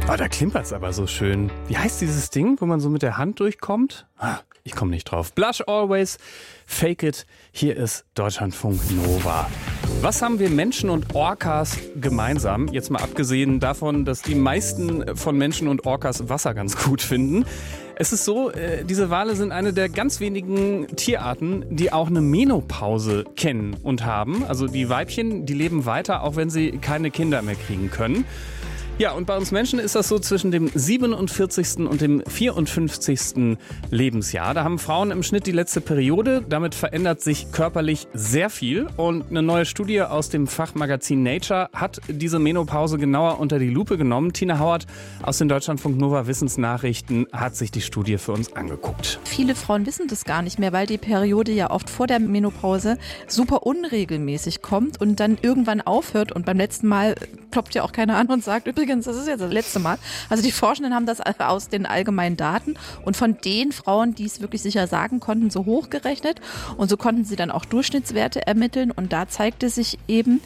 Oh, da klimpert's aber so schön. Wie heißt dieses Ding, wo man so mit der Hand durchkommt? Ich komme nicht drauf. Blush Always, Fake It. Hier ist Deutschlandfunk Nova. Was haben wir Menschen und Orcas gemeinsam? Jetzt mal abgesehen davon, dass die meisten von Menschen und Orcas Wasser ganz gut finden. Es ist so, diese Wale sind eine der ganz wenigen Tierarten, die auch eine Menopause kennen und haben. Also die Weibchen, die leben weiter, auch wenn sie keine Kinder mehr kriegen können. Ja, und bei uns Menschen ist das so zwischen dem 47. und dem 54. Lebensjahr. Da haben Frauen im Schnitt die letzte Periode. Damit verändert sich körperlich sehr viel. Und eine neue Studie aus dem Fachmagazin Nature hat diese Menopause genauer unter die Lupe genommen. Tina Hauert aus den Deutschlandfunk Nova Wissensnachrichten hat sich die Studie für uns angeguckt. Viele Frauen wissen das gar nicht mehr, weil die Periode ja oft vor der Menopause super unregelmäßig kommt und dann irgendwann aufhört. Und beim letzten Mal klopft ja auch keiner an und sagt, übrigens, das ist jetzt das letzte Mal. Also die Forschenden haben das aus den allgemeinen Daten und von den Frauen, die es wirklich sicher sagen konnten, so hochgerechnet. Und so konnten sie dann auch Durchschnittswerte ermitteln. Und da zeigte sich eben,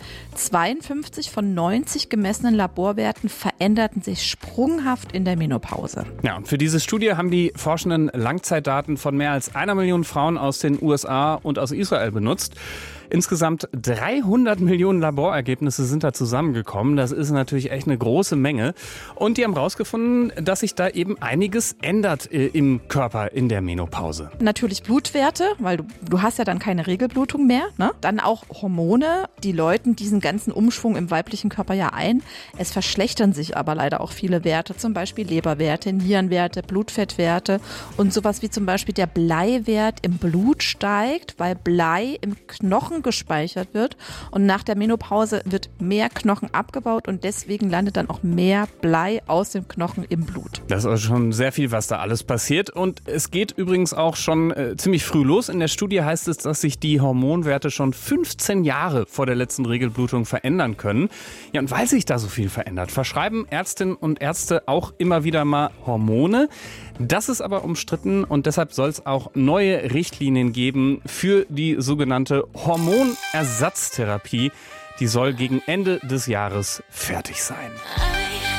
52 von 90 gemessenen Laborwerten veränderten sich sprunghaft in der Menopause. Ja, und für diese Studie haben die Forschenden Langzeitdaten von mehr als 1 Million Frauen aus den USA und aus Israel benutzt. Insgesamt 300 Millionen Laborergebnisse sind da zusammengekommen. Das ist natürlich echt eine große Menge. Und die haben rausgefunden, dass sich da eben einiges ändert im Körper in der Menopause. Natürlich Blutwerte, weil du hast ja dann keine Regelblutung mehr. Ne? Dann auch Hormone, die läuten diesen ganzen Umschwung im weiblichen Körper ja ein. Es verschlechtern sich aber leider auch viele Werte, zum Beispiel Leberwerte, Nierenwerte, Blutfettwerte und sowas wie zum Beispiel der Bleiwert im Blut steigt, weil Blei im Knochen gespeichert wird und nach der Menopause wird mehr Knochen abgebaut und deswegen landet dann auch mehr Blei aus dem Knochen im Blut. Das ist also schon sehr viel, was da alles passiert und es geht übrigens auch schon ziemlich früh los. In der Studie heißt es, dass sich die Hormonwerte schon 15 Jahre vor der letzten Regelblutung verändern können. Ja, und weil sich da so viel verändert, verschreiben Ärztinnen und Ärzte auch immer wieder mal Hormone. Das ist aber umstritten und deshalb soll es auch neue Richtlinien geben für die sogenannte Hormonersatztherapie. Die soll gegen Ende des Jahres fertig sein.